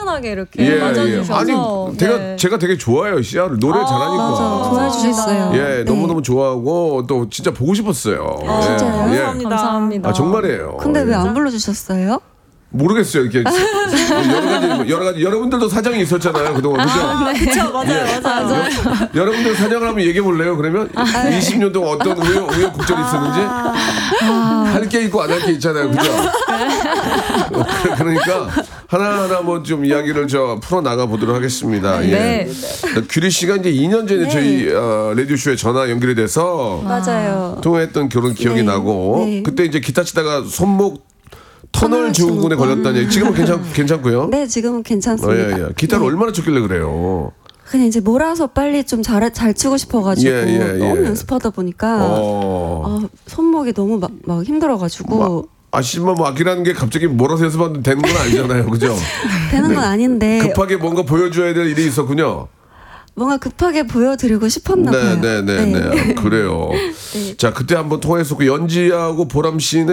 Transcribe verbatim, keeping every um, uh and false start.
시원하게 이렇게 예, 맞아주셔서. 예. 아니, 제가, 네. 제가 되게 좋아해요. 씨알을. 노래 아, 잘하니까. 맞아. 좋아해 주셨어요. 예, 네. 너무너무 좋아하고 또 진짜 보고 싶었어요. 아, 예. 진짜요? 예. 감사합니다. 감사합니다. 아, 정말이에요. 근데 왜 예. 안 불러주셨어요? 모르겠어요. 이렇게 여러 가지 여러 가지 여러분들도 사정이 있었잖아요. 그동안 그죠? 아, 네. 그쵸, 맞아요, 맞아요. 여, 여러분들 사정을 한번 얘기해 볼래요? 그러면 이십 년 동안 어떤 우여, 우여곡절이 있었는지 할 게 있고 안 할 게 있잖아요. 그죠? 어, 그러니까 하나하나 뭐 좀 이야기를 저 풀어 나가 보도록 하겠습니다. 네. 예. 규리 씨가 이제 이 년 전에 네. 저희 어, 라디오 쇼에 전화 연결이 돼서 맞아요. 통화했던 그런 기억이 네. 나고 네. 그때 이제 기타 치다가 손목 터널 터널 증후군에 증후군. 걸렸다는 얘기. 지금은 괜찮 괜찮고요? 네, 지금은 어, 괜찮습니다. 예, 예. 기타를 네. 얼마나 쳤길래 그래요? 그냥 이제 몰아서 빨리 좀 잘 잘 치고 싶어가지고 예, 예, 너무 예. 연습하다 보니까 어. 어, 손목이 너무 막, 막 힘들어가지고 뭐, 아시만 뭐 악기라는 게 갑자기 몰아서 연습하면 되는 건 아니잖아요. 그죠? 되는 건 아닌데 급하게 뭔가 보여줘야 될 일이 있었군요. 뭔가 급하게 보여드리고 싶었나 봐요. 네, 네, 네, 네. 그래요. 네. 자, 그때 한번 통화했었고 연지하고 보람 씨는